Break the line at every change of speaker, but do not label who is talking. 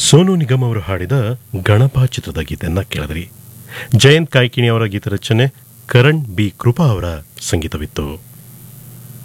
ಸೋನು ನಿಗಮ್ ಅವರು ಹಾಡಿದ ಗಣಪ ಚಿತ್ರದ ಗೀತೆಯನ್ನ ಕೇಳಿದ್ರಿ. ಜಯಂತ್ ಕಾಯ್ಕಿಣಿ ಅವರ ಗೀತ ರಚನೆ, ಕರಣ್ ಬಿ ಕೃಪಾ ಅವರ ಸಂಗೀತವಿತ್ತು.